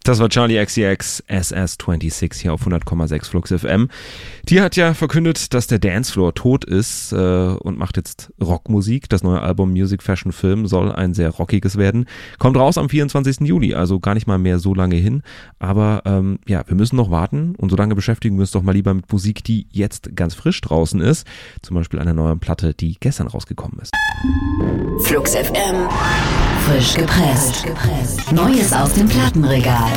Das war Charli XCX SS26 hier auf 100,6 Flux FM. Die hat ja verkündet, dass der Dancefloor tot ist und macht jetzt Rockmusik. Das neue Album Music Fashion Film soll ein sehr rockiges werden. Kommt raus am 24. Juli, also gar nicht mal mehr so lange hin. Aber wir müssen noch warten und so lange beschäftigen wir uns doch mal lieber mit Musik, die jetzt ganz frisch draußen ist. Zum Beispiel einer neuen Platte, die gestern rausgekommen ist. Flux FM. Frisch gepresst. Neues aus dem Plattenregal.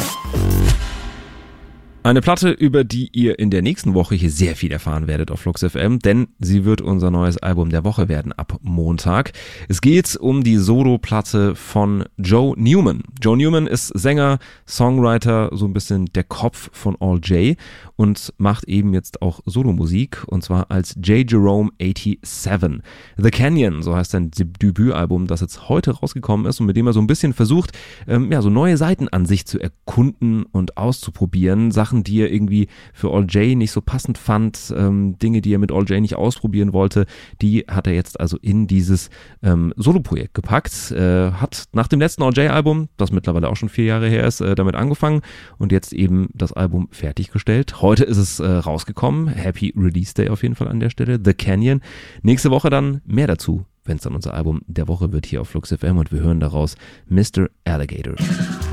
Eine Platte, über die ihr in der nächsten Woche hier sehr viel erfahren werdet auf Flux FM, denn sie wird unser neues Album der Woche werden ab Montag. Es geht um die Solo-Platte von Joe Newman. Joe Newman ist Sänger, Songwriter, so ein bisschen der Kopf von All J und macht eben jetzt auch Solomusik und zwar als J. Jerome 87. The Canyon, so heißt sein Debütalbum, das jetzt heute rausgekommen ist und mit dem er so ein bisschen versucht, so neue Seiten an sich zu erkunden und auszuprobieren. Sachen, die er irgendwie für All J nicht so passend fand, Dinge, die er mit All J nicht ausprobieren wollte, die hat er jetzt also in dieses Soloprojekt gepackt. Hat nach dem letzten All J-Album, das mittlerweile auch schon 4 Jahre her ist, damit angefangen und jetzt eben das Album fertiggestellt. Heute ist es rausgekommen. Happy Release Day auf jeden Fall an der Stelle. The Canyon. Nächste Woche dann mehr dazu, wenn es dann unser Album der Woche wird hier auf Flux FM und wir hören daraus Mr. Alligator.